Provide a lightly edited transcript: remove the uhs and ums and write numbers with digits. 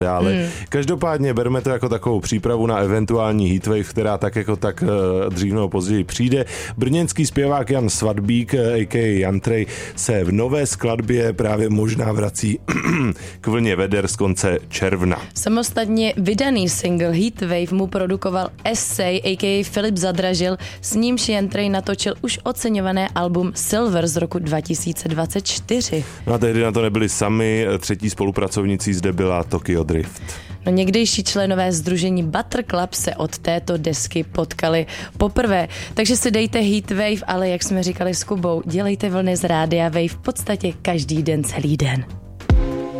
dále. Každopádně bereme to jako takovou přípravu na eventuální heatwave, která tak jako tak dřív nebo později přijde. Brněnský zpěvák Jan Svatbík, a.k.a. Jantrej, se v nové skladbě právě možná vrací k vlně veder z konce června. Samostatně vydaný single Heatwave mu produkoval Essay, a.k.a. Filip Zadražil, s nímž Jantrej natočil už oceňované album Silver z roku 2024. No a tehdy na to nebyli sami, třetí spolupracovnicí zde byla Tokyo Drift. No, někdejší členové sdružení Butter Club se od této desky potkali poprvé, takže si dejte Heatwave, ale jak jsme říkali s Kubou, dělejte vlny z Rádia Wave v podstatě každý den, celý den.